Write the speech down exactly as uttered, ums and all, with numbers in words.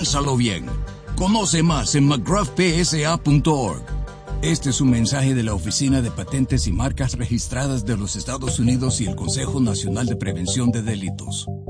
Piénsalo bien. Conoce más en mcgrath p s a punto org. Este es un mensaje de la Oficina de Patentes y Marcas Registradas de los Estados Unidos y el Consejo Nacional de Prevención de Delitos.